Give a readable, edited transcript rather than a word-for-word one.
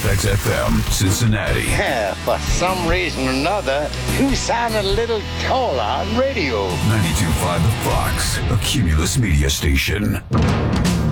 FX FM, Cincinnati. Yeah, for some reason or another, you sound a little taller on radio. 92.5 The Fox, a Cumulus media station.